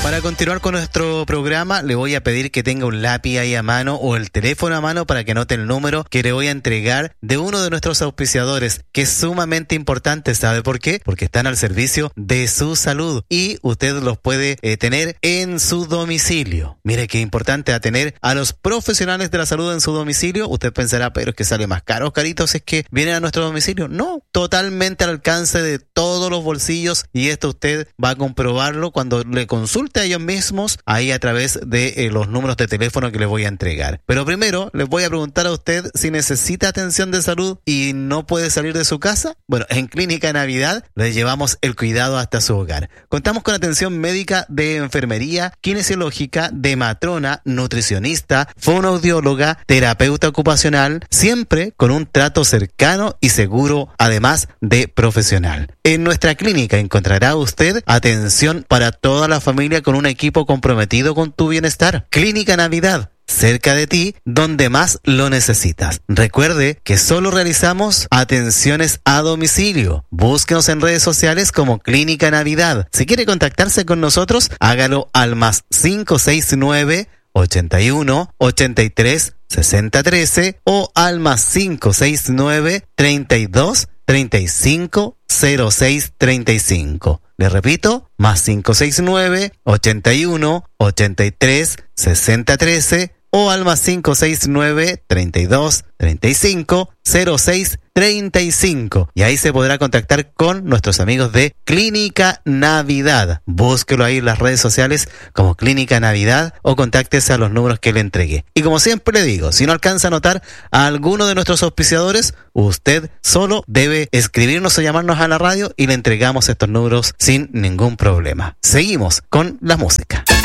Para continuar con nuestro programa, le voy a pedir que tenga un lápiz ahí a mano o el teléfono a mano para que anote el número que le voy a entregar de uno de nuestros auspiciadores, que es sumamente importante. ¿Sabe por qué? Porque están al servicio de su salud y usted los puede tener en su domicilio. Mire qué importante a tener a los profesionales de la salud en su domicilio. Usted pensará, pero es que sale más caro, caritos, es que vienen a nuestro domicilio. No, totalmente al alcance de todos los bolsillos, y esto usted va a comprobarlo cuando le consulte a ellos mismos ahí a través de los números de teléfono que les voy a entregar. Pero primero les voy a preguntar a usted si necesita atención de salud y no puede salir de su casa. Bueno, en Clínica Navidad le llevamos el cuidado hasta su hogar. Contamos con atención médica de enfermería, kinesiológica, de matrona, nutricionista, fonoaudióloga, terapeuta ocupacional, siempre con un trato cercano y seguro, además de profesional. En nuestra clínica encontrará usted atención para toda la familia con un equipo comprometido con tu bienestar. Clínica Navidad, cerca de ti, donde más lo necesitas. Recuerde que solo realizamos atenciones a domicilio. Búsquenos en redes sociales como Clínica Navidad. Si quiere contactarse con nosotros, hágalo al más 569 81 83 60 13 o al más 569 32 35 06 35. Le repito, más 569 81 83 60 13 o al más 569 32 35 06 35. Y ahí se podrá contactar con nuestros amigos de Clínica Navidad. Búsquelo ahí en las redes sociales como Clínica Navidad o contáctese a los números que le entregué. Y como siempre le digo, si no alcanza a anotar a alguno de nuestros auspiciadores, usted solo debe escribirnos o llamarnos a la radio y le entregamos estos números sin ningún problema. Seguimos con la música.